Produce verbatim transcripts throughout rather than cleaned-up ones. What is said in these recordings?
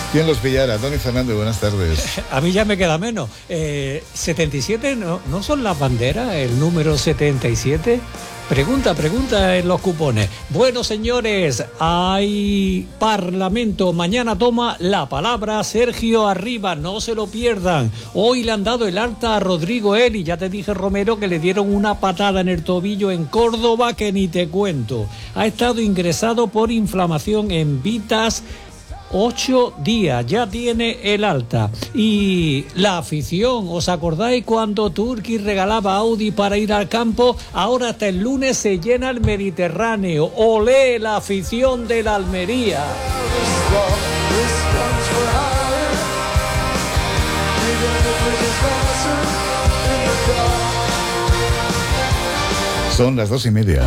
¿Quién los pillara? Tony Fernández, buenas tardes. A mí ya me queda menos. Eh, ¿setenta y siete no, no son las banderas? ¿El número setenta y siete? Pregunta, pregunta en los cupones. Bueno, señores, hay Parlamento. Mañana toma la palabra Sergio Arribas, no se lo pierdan. Hoy le han dado el alta a Rodrigo Eli. Ya te dije, Romero, que le dieron una patada en el tobillo en Córdoba que ni te cuento. Ha estado ingresado por inflamación en Vitas. Ocho días, ya tiene el alta. Y la afición, ¿os acordáis cuando Turki regalaba Audi para ir al campo? Ahora hasta el lunes se llena el Mediterráneo. ¡Olé, la afición de la Almería! Son las dos y media.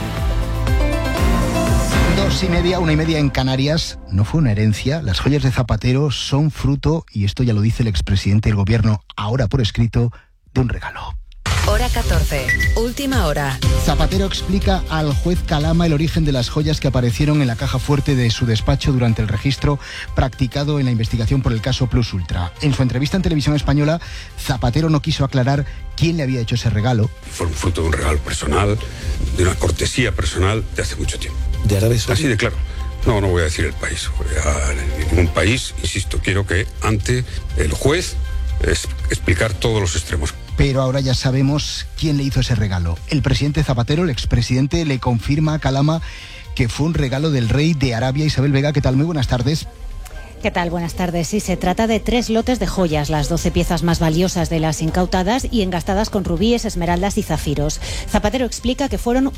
Dos y media, una y media en Canarias. No fue una herencia. Las joyas de Zapatero son fruto, y esto ya lo dice el expresidente del gobierno, ahora por escrito, de un regalo. Hora catorce, última hora. Zapatero explica al juez Calama el origen de las joyas que aparecieron en la caja fuerte de su despacho durante el registro practicado en la investigación por el caso Plus Ultra. En su entrevista en Televisión Española, Zapatero no quiso aclarar quién le había hecho ese regalo. Fue un fruto de un regalo personal, de una cortesía personal de hace mucho tiempo. ¿De Arabia Saudí? Así de claro. No, no voy a decir el país. Voy a ningún país, insisto, quiero que ante el juez es explicar todos los extremos. Pero ahora ya sabemos quién le hizo ese regalo. El presidente Zapatero, el expresidente, le confirma a Calama que fue un regalo del rey de Arabia. Isabel Vega, ¿qué tal? Muy buenas tardes. ¿Qué tal? Buenas tardes. Sí, se trata de tres lotes de joyas, las doce piezas más valiosas de las incautadas y engastadas con rubíes, esmeraldas y zafiros. Zapatero explica que fueron